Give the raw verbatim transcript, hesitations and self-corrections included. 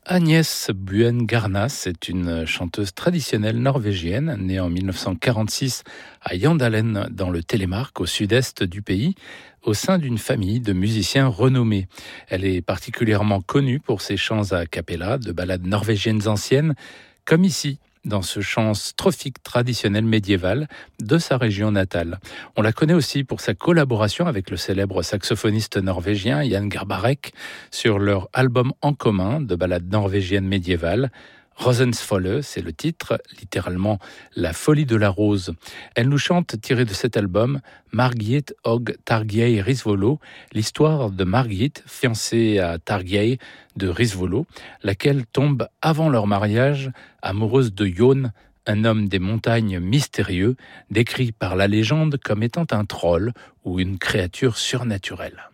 Agnès Buene-Garnas est une chanteuse traditionnelle norvégienne, née en mille neuf cent quarante-six à Jandalen, dans le Télémark, au sud-est du pays, au sein d'une famille de musiciens renommés. Elle est particulièrement connue pour ses chants a cappella de ballades norvégiennes anciennes, comme ici, dans ce chant strophique traditionnel médiéval de sa région natale. On la connaît aussi pour sa collaboration avec le célèbre saxophoniste norvégien Jan Garbarek sur leur album en commun de ballades norvégiennes médiévales. Rosensfolle, c'est le titre, littéralement La folie de la rose. Elle nous chante, tirée de cet album, Margit og Tarjei Risvolo, l'histoire de Margit, fiancée à Tarjei de Risvolo, laquelle tombe avant leur mariage, amoureuse de Jon, un homme des montagnes mystérieux, décrit par la légende comme étant un troll ou une créature surnaturelle.